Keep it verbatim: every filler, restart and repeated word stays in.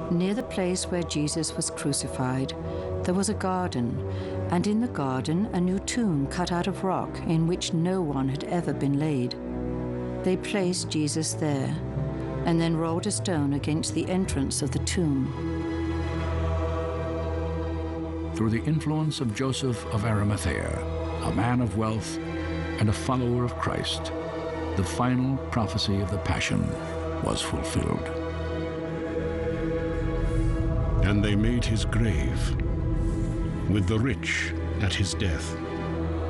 Near the place where Jesus was crucified, there was a garden, and in the garden a new tomb cut out of rock in which no one had ever been laid. They placed Jesus there, and then rolled a stone against the entrance of the tomb. Through the influence of Joseph of Arimathea, a man of wealth and a follower of Christ, the final prophecy of the Passion was fulfilled. And they made his grave with the rich at his death.